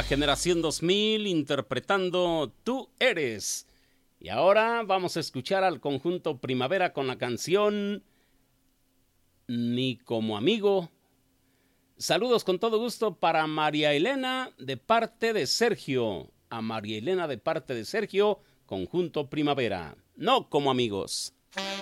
Generación 2000 interpretando Tú Eres. Y ahora vamos a escuchar al conjunto Primavera con la canción Ni como amigo. Saludos con todo gusto para María Elena de parte de Sergio. A María Elena de parte de Sergio, conjunto Primavera. No como amigos.